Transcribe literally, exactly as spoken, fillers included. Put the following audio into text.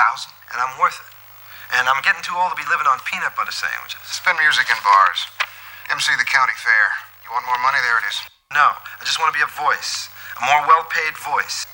thousand? And I'm worth it. And I'm getting too old to be living on peanut butter sandwiches. Spin music in bars. M C the county fair. You want more money? There it is. No, I just want to be a voice. A more well-paid voice.